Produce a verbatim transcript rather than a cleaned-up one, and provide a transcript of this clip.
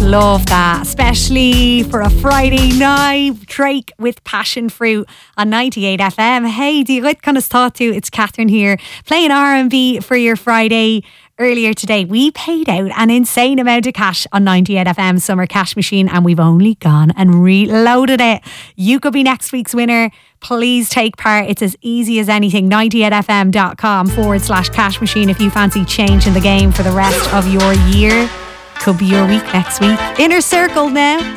love that, especially for a Friday night. Drake with Passion Fruit on ninety-eight F M. Hey, do you like kind of thought to? It's Catherine here, playing R and B for your Friday. Earlier today, we paid out an insane amount of cash on ninety-eight F M Summer Cash Machine, and we've only gone and reloaded it. You could be next week's winner. Please take part. It's as easy as anything. ninety-eight F M dot com forward slash cash machine if you fancy changing the game for the rest of your year. Could be your week next week. Inner Circle now.